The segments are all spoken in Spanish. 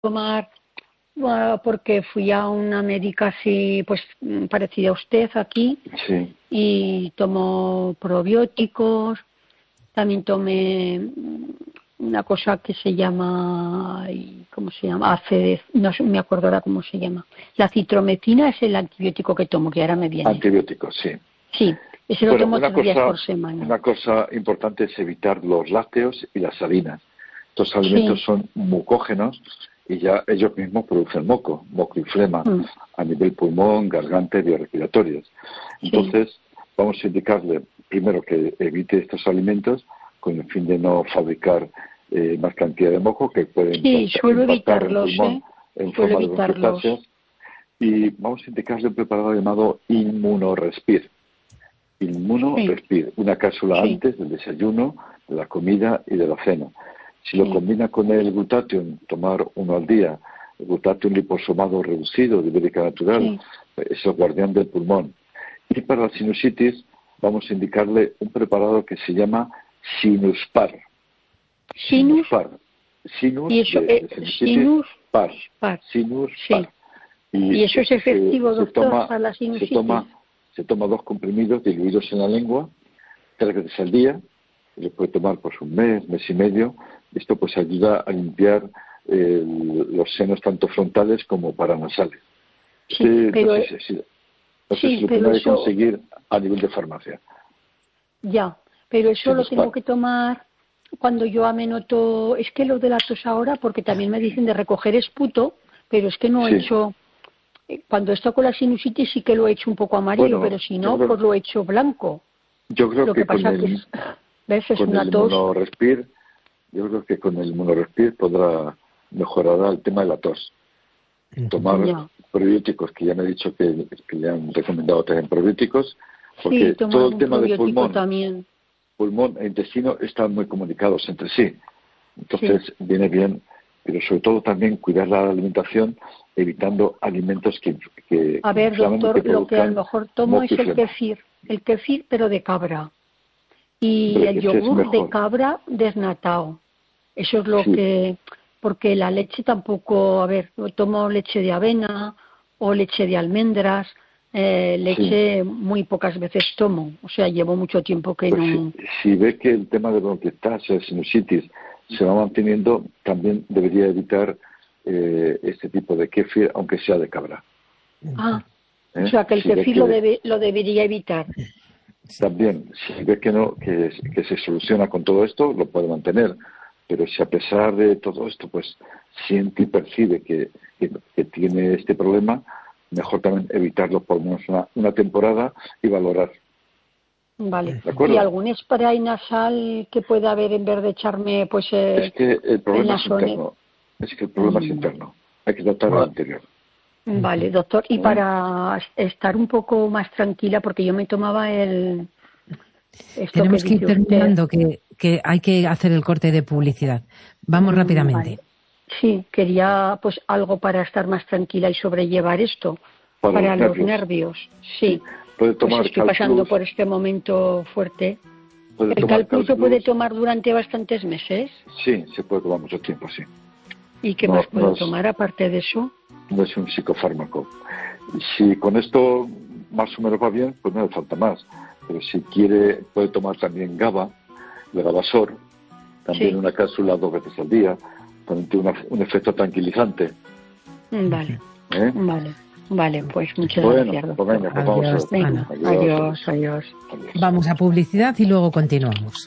tomar porque fui a una médica así, pues parecida a usted aquí, Sí. y tomo probióticos, también tomé una cosa que se llama, ¿cómo se llama? No me acuerdo ahora cómo se llama. La citromecina es el antibiótico que tomo, que ahora me viene. Antibióticos, sí. Sí, ese lo tomo 3 días por semana. Una cosa importante es evitar los lácteos y las harinas. Estos alimentos son mucógenos y ya ellos mismos producen moco y flema a nivel pulmón, garganta y vías respiratorias. Entonces, vamos a indicarle primero que evite estos alimentos con el fin de no fabricar más cantidad de moco que pueden impactar en el pulmón en forma de bronquiectasias. Y vamos a indicarle un preparado llamado Inmunorespir. Inmunorespir, una cápsula antes del desayuno, de la comida y de la cena. Si lo combina con el glutatión, tomar 1 al día, el glutatión liposomado reducido de ibérica natural, es el guardián del pulmón. Y para la sinusitis, vamos a indicarle un preparado que se llama Sinuspar. Sinuspar. Sinus, Sinuspar. Sinuspar. ¿Y eso es efectivo, doctor, para la sinusitis? Se toma 2 comprimidos diluidos en la lengua 3 veces al día. Se puede tomar pues 1 mes, mes y medio. Esto pues ayuda a limpiar los senos tanto frontales como paranasales. Pero lo puede conseguir a nivel de farmacia. Ya, pero eso lo tengo que tomar cuando yo me noto. Es que lo de la tos ahora, porque también me dicen de recoger esputo, pero es que no he hecho. Cuando estoy con la sinusitis sí que lo he hecho un poco amarillo, pero si no, pues lo he hecho blanco. Yo creo lo que pasa con el, es con una el tos. Inmunorespir, yo creo que con el Inmunorespir mejorará el tema de la tos. Tomar probióticos, que ya me he dicho que le han recomendado tener probióticos, porque todo el tema de pulmón e intestino están muy comunicados entre sí. Entonces viene bien, pero sobre todo también cuidar la alimentación, evitando alimentos que a ver, doctor, lo que a lo mejor tomo es el kefir, pero de cabra. Y el yogur de cabra desnatado. Eso es lo que... Porque la leche tampoco... A ver, tomo leche de avena o leche de almendras. Leche muy pocas veces tomo. O sea, llevo mucho tiempo que no... Si ve que el tema de bronquiectasias, sinusitis, se va manteniendo, también debería evitar este tipo de kéfir, aunque sea de cabra. O sea, que el kéfir lo debería evitar. También, si ve que no, que se soluciona con todo esto, lo puede mantener. Pero si a pesar de todo esto, pues siente y percibe que tiene este problema, mejor también evitarlo por lo menos una temporada y valorar. Vale. ¿Y algún spray nasal que pueda haber en vez de echarme, pues, es que el problema es interno. Es interno. Hay que tratar lo anterior. Vale, doctor. Y para estar un poco más tranquila, porque yo me tomaba Tenemos que ir terminando, que hay que hacer el corte de publicidad. Vamos rápidamente. Vale. Sí, quería pues algo para estar más tranquila y sobrellevar esto. Para los nervios. Sí. Puede tomar pues estoy pasando por este momento fuerte. ¿El Calplus se puede tomar durante bastantes meses? Sí, se puede tomar mucho tiempo, sí. ¿Y qué más puedo tomar aparte de eso? No es un psicofármaco. Si con esto más o menos va bien, pues no le falta más. Pero si quiere, puede tomar también GABA, de Gabasor, también una cápsula 2 veces al día, también tiene un efecto tranquilizante. Vale. Vale, pues muchas gracias, doctor. Pues venga, pues adiós. Vamos a publicidad y luego continuamos.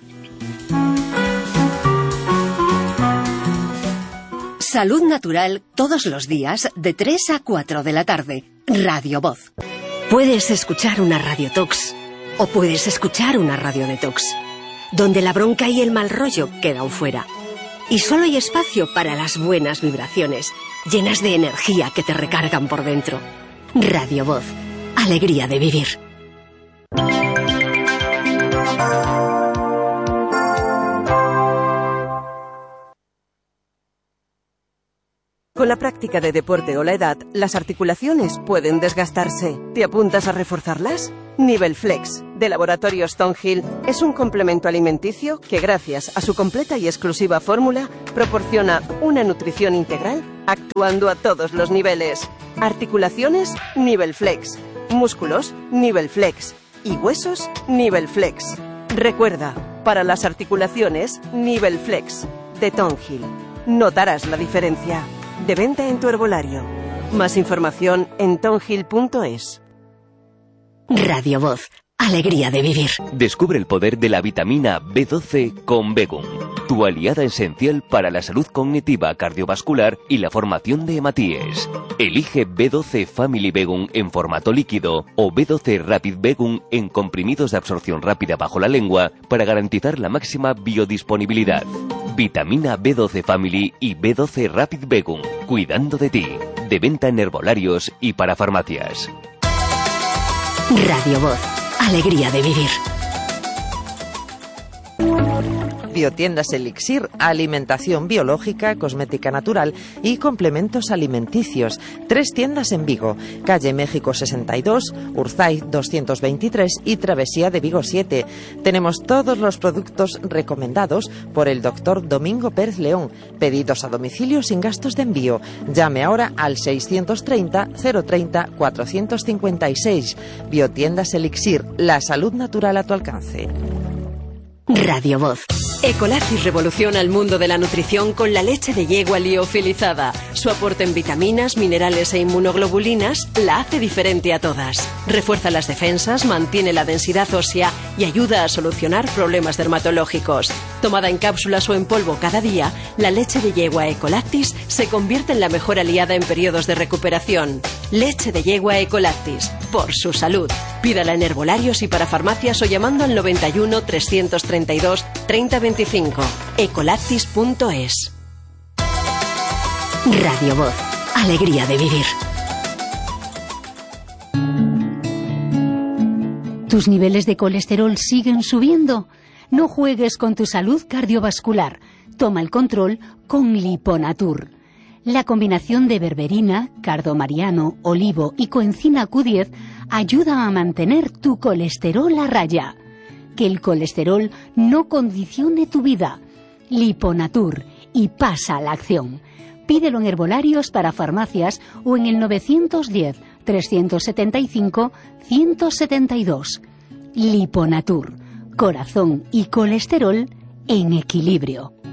Salud Natural todos los días de 3 a 4 de la tarde. Radio Voz. Puedes escuchar una radiotox o puedes escuchar una radiodetox, donde la bronca y el mal rollo quedan fuera. Y solo hay espacio para las buenas vibraciones, llenas de energía que te recargan por dentro. Radio Voz. Alegría de vivir. Con la práctica de deporte o la edad, las articulaciones pueden desgastarse. ¿Te apuntas a reforzarlas? Nivel Flex. de Laboratorios Tonghil es un complemento alimenticio que, gracias a su completa y exclusiva fórmula, proporciona una nutrición integral actuando a todos los niveles. Articulaciones, nivel flex. Músculos, nivel flex. Y huesos, nivel flex. Recuerda, para las articulaciones, nivel flex. De Tonghil. Notarás la diferencia. De venta en tu herbolario. Más información en tonghil.es. Radio Voz. Alegría de vivir. Descubre el poder de la vitamina B12 con Begum, tu aliada esencial para la salud cognitiva, cardiovascular y la formación de hematíes. Elige B12 Family Begum en formato líquido o B12 Rapid Begum en comprimidos de absorción rápida bajo la lengua para garantizar la máxima biodisponibilidad. Vitamina B12 Family y B12 Rapid Begum, cuidando de ti. De venta en herbolarios y para farmacias. Radio Voz. Alegría de vivir. Biotiendas Elixir, alimentación biológica, cosmética natural y complementos alimenticios. 3 tiendas en Vigo, calle México 62, Urzaiz 223 y Travesía de Vigo 7. Tenemos todos los productos recomendados por el doctor Domingo Pérez León. Pedidos a domicilio sin gastos de envío. Llame ahora al 630 030 456. Biotiendas Elixir, la salud natural a tu alcance. Radio Voz. Ecolactis revoluciona el mundo de la nutrición con la leche de yegua liofilizada. Su aporte en vitaminas, minerales e inmunoglobulinas la hace diferente a todas. Refuerza las defensas, mantiene la densidad ósea y ayuda a solucionar problemas dermatológicos. Tomada en cápsulas o en polvo cada día, la leche de yegua Ecolactis se convierte en la mejor aliada en periodos de recuperación. Leche de yegua Ecolactis, por su salud. Pídala en herbolarios y para farmacias o llamando al 91 332 3025. Ecolactis.es. Radio Voz. Alegría de vivir. ¿Tus niveles de colesterol siguen subiendo? No juegues con tu salud cardiovascular. Toma el control con Liponatur. La combinación de berberina, cardomariano, olivo y coenzima Q10 ayuda a mantener tu colesterol a raya. Que el colesterol no condicione tu vida. Liponatur, y pasa a la acción. Pídelo en herbolarios para farmacias o en el 910 375 172. Liponatur, corazón y colesterol en equilibrio.